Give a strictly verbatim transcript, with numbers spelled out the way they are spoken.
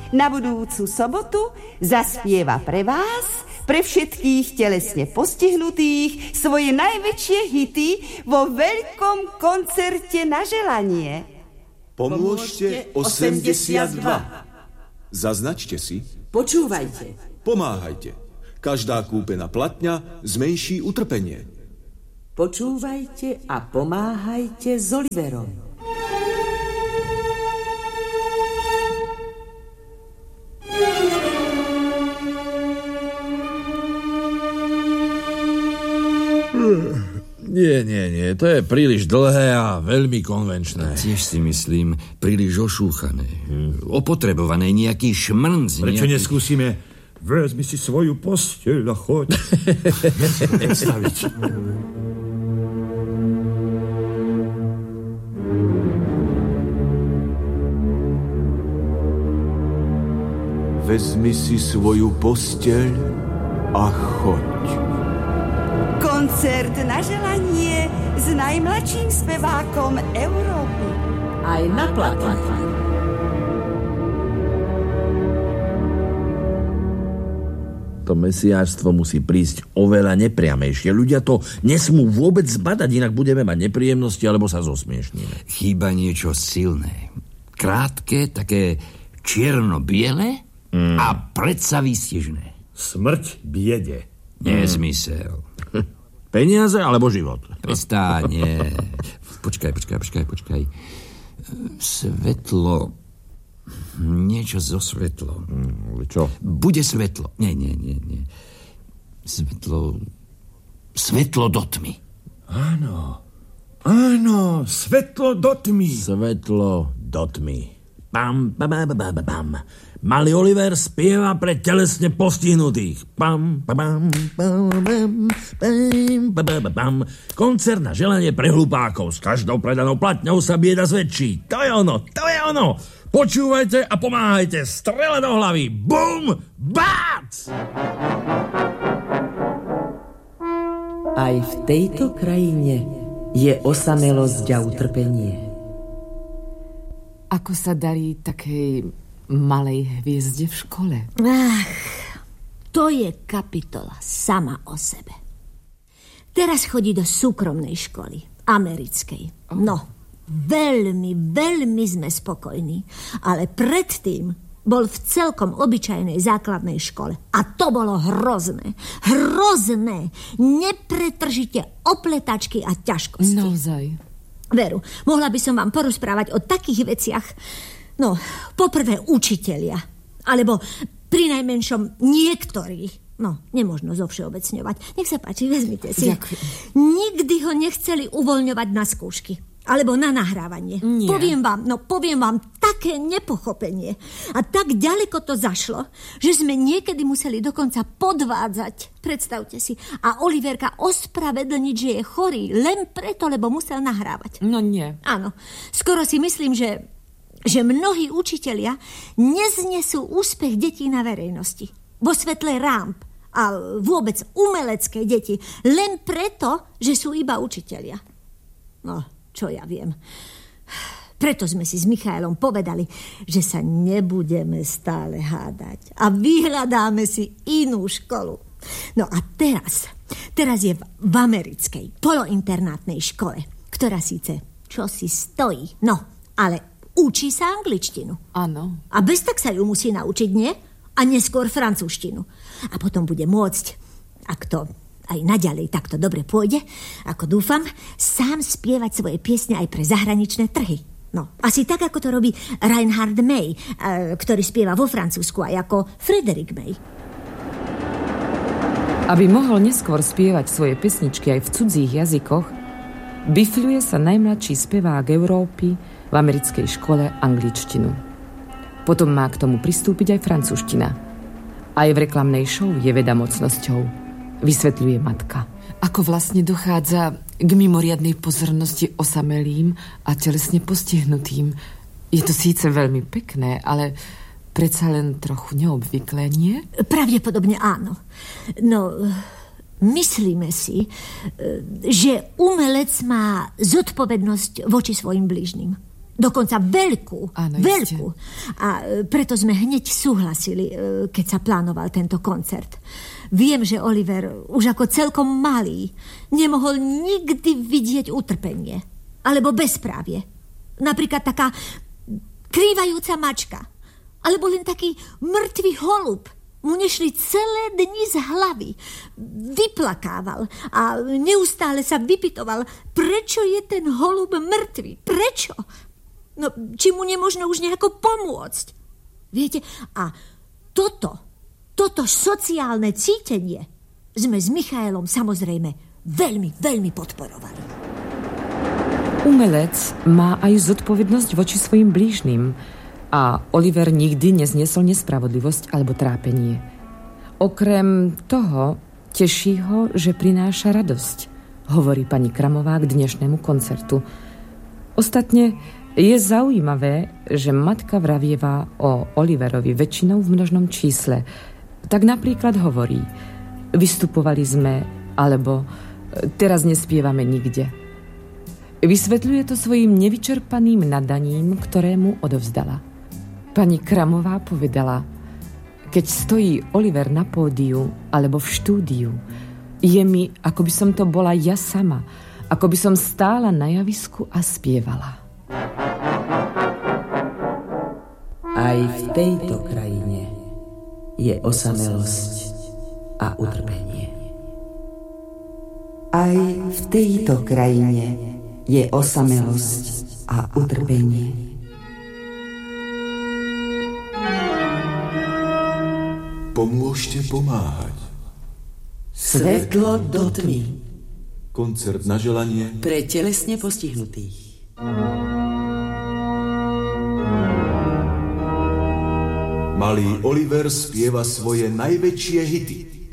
Na budúcu sobotu zaspieva pre vás, pre všetkých telesne postihnutých, svoje najväčšie hity vo veľkom koncerte na želanie. Pomôžte osemdesiatdva. Zaznačte si. Počúvajte. Pomáhajte. Každá kúpená platňa zmenší utrpenie. Počúvajte a pomáhajte s Oliverom. Nie, nie, nie, to je príliš dlhé a veľmi konvenčné. Tiež si myslím, príliš ošúchané, opotrebované, nejaký šmrnc. Prečo nejaký... neskúsime? Vezmi si svoju posteľ a choď. Predstaviť. Vezmi si svoju posteľ a choď. Koncert na želanie s najmladším spevákom Európy. Aj na platne. To mesiárstvo musí prísť oveľa nepriamejšie. Ľudia to nesmú vôbec zbadať, inak budeme mať nepríjemnosti alebo sa zosmiešníme. Chýba niečo silné. Krátke, také čierno-biele mm. a predsa výstižné. Smrť biede. Nezmysel. Peniaze alebo život? Prestáň, nie. Počkaj, počkaj, počkaj, počkaj. Svetlo. Niečo zo svetlom. Hmm, čo? Bude svetlo. Nie, nie, nie, nie. Svetlo... Svetlo do tmy. Áno. Áno, svetlo do tmy. Svetlo do tmy. Pam, pam, pam, pam, pam. Malý Oliver spieva pre telesne postihnutých. Pam, pam, pam, pam, pam, pam, pam. Koncert na želanie pre hlupákov. S každou predanou platňou sa bieda zväčší. To je ono, to je ono. Počúvajte a pomáhajte. Strele do hlavy. Bum, bác! Aj v tejto krajine je osamelosť a utrpenie. Ako sa darí takej malej hviezde v škole? Ach, to je kapitola sama o sebe. Teraz chodí do súkromnej školy, americkej. Oh. No, veľmi, veľmi sme spokojní. Ale predtým bol v celkom obyčajnej základnej škole. A to bolo hrozné. Hrozné. Nepretržite opletačky a ťažkosti. Naozaj. Veru, mohla by som vám porozprávať o takých veciach. No, poprvé učitelia. Alebo prinajmenšom niektorí. No, nemožno zovšeobecňovať. Nech sa páči, vezmite si. Ďakujem. Nikdy ho nechceli uvoľňovať na skúšky. Alebo na nahrávanie. Nie. Poviem vám, no poviem vám také nepochopenie. A tak ďaleko to zašlo, že sme niekedy museli dokonca podvádzať. Predstavte si. A Oliverka ospravedlniť, že je chorý len preto, lebo musel nahrávať. No nie. Áno. Skoro si myslím, že, že mnohí učitelia neznesú úspech detí na verejnosti. Vo svetle rámp a vôbec umelecké deti. Len preto, že sú iba učitelia. No, čo ja viem. Preto sme si s Michaelom povedali, že sa nebudeme stále hádať a vyhľadáme si inú školu. No a teraz, teraz je v, v americkej polointernátnej škole, ktorá síce čosi stojí, no, ale učí sa angličtinu. Áno. A bez tak sa ju musí naučiť, nie? A neskôr francúzštinu. A potom bude môcť, ak to aj naďalej takto dobre pôjde, ako dúfam, sám spievať svoje piesne aj pre zahraničné trhy. No, asi tak, ako to robí Reinhard May, ktorý spieva vo Francúzsku aj ako Frederick May. Aby mohol neskôr spievať svoje pesničky aj v cudzích jazykoch, bifľuje sa najmladší spevák Európy v americkej škole angličtinu. Potom má k tomu pristúpiť aj francúzština. Aj v reklamnej show je veda mocnosťou, vysvetľuje matka. Ako vlastne dochádza k mimoriadnej pozornosti osamelým a telesne postihnutým. Je to síce veľmi pekné, ale predsa len trochu neobvyklé, nie? Pravdepodobne áno. No, myslíme si, že umelec má zodpovednosť voči svojim blížnym. Dokonca veľkú. Áno, veľkú. A preto sme hneď súhlasili, keď sa plánoval tento koncert. Viem, že Oliver už ako celkom malý nemohol nikdy vidieť utrpenie. Alebo bezprávie. Napríklad taká krývajúca mačka. Alebo len taký mŕtvý holub. Mu nešli celé dni z hlavy. Vyplakával a neustále sa vypytoval, prečo je ten holub mŕtvý. Prečo? No, či mu nemožno už nejako pomôcť. Viete, a toto, toto sociálne cítenie sme s Michaelom samozrejme veľmi, veľmi podporovali. Umelec má aj zodpovednosť voči svojim blížnym a Oliver nikdy nezniesol nespravodlivosť alebo trápenie. Okrem toho teší ho, že prináša radosť, hovorí pani Kramová k dnešnému koncertu. Ostatne je zaujímavé, že matka vravieva o Oliverovi väčšinou v množnom čísle. Tak napríklad hovorí: vystupovali sme, alebo teraz nespievame nikde. Vysvetľuje to svojim nevyčerpaným nadaním, ktorému odovzdala. Pani Kramová povedala: keď stojí Oliver na pódiu alebo v štúdiu, je mi, ako by som to bola ja sama, ako by som stála na javisku a spievala. Aj v tejto krajine je osamelosť a utrpenie. Aj v tejto krajine je osamelosť a utrpenie. Pomôžte pomáhať. Svetlo do tmy. Koncert na želanie Pre telesne postihnutých. Malý Oliver spieva svoje najväčšie hity.